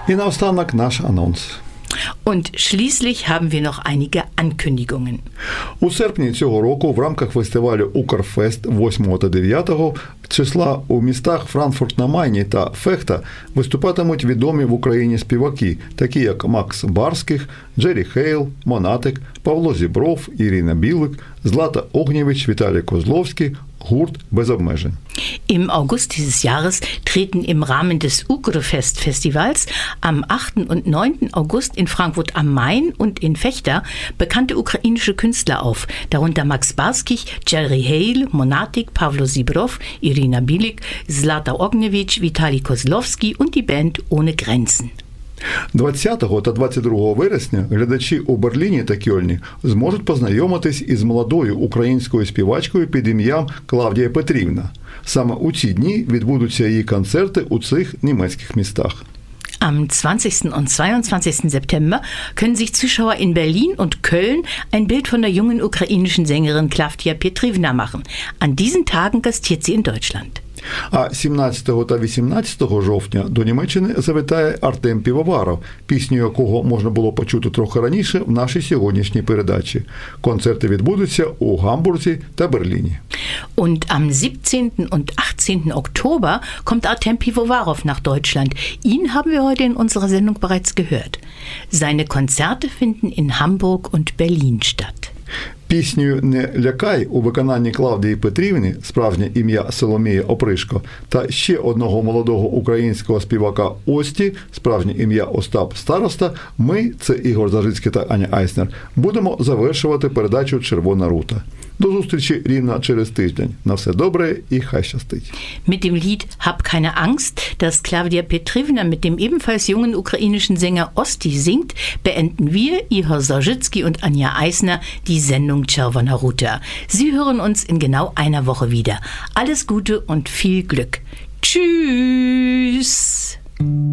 І наостанок наш анонс. Und schließlich haben wir noch einige Ankündigungen. У серпні цього року в рамках фестивалю «Укрфест» 8 та 9 числа у містах Франкфурт на Майні та Фехта виступатимуть відомі в Україні співаки, такі як Макс Барських, Джері Хейл, Монатик, Павло Зібров, Ірина Білик, Злата Огнєвич, Віталій Козловський, гурт «Без обмежень». Im August dieses Jahres treten im Rahmen des Ugre-Fest-Festivals am 8. und 9. August in Frankfurt am Main und in Vechta bekannte ukrainische Künstler auf, darunter Max Barskich, Jerry Hale, Monatik, Pawlo Zibrow, Irina Bilik, Zlata Ognjevich, Vitali Kozlovski und die Band Ohne Grenzen. 20 та 22 вересня глядачі у Берліні та Кьольні зможуть познайомитись із молодою українською співачкою під ім'ям Клавдія Петрівна. Саме у ці дні відбудуться її концерти у цих німецьких містах. Am 20. und 22. September können sich Zuschauer in Berlin und Köln ein Bild von der jungen ukrainischen Sängerin Klawdija Pietrівна machen. An diesen Tagen gastiert sie in Deutschland. А 17 та 18 жовтня до Німеччини завітає Артем Півоваров, пісню якого можна було почути трохи раніше в нашій сьогоднішній передачі. Концерти відбудуться у Гамбурзі та Берліні. Und am 17. und 18. Oktober kommt Artem Pivovarov nach Deutschland. Ihn haben wir heute in unserer Sendung bereits gehört. Seine Konzerte finden in Hamburg und Berlin statt. Піснею «Не лякай» у виконанні Клавдії Петрівни, справжнє ім'я Соломія Опришко, та ще одного молодого українського співака Ості, справжнє ім'я Остап Староста, ми, це Ігор Зажицький та Аня Айснер, будемо завершувати передачу «Червона рута». До зустрічі рівно через тиждень. На все добре і хай щастить. Mit dem Lied Hab keine Angst, das Klawdija Pietrівна mit dem ebenfalls jungen ukrainischen Sänger Osti singt, beenden wir, Ihor Zarzycki und Anja Eisner, die Sendung Czerwona Ruta. Sie hören uns in genau einer Woche wieder. Alles Gute und viel Glück. Tschüss!